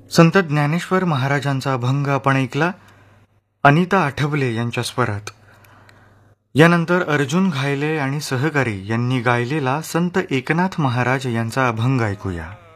संत ज्ञानेश्वर महाराजांचा अभंग आपण ऐकला अनिता आठवले यांच्या स्वरात. यानंतर अर्जुन घायले आणि सहकारी यांनी गायलेला संत एकनाथ महाराज यांचा अभंग ऐकूया.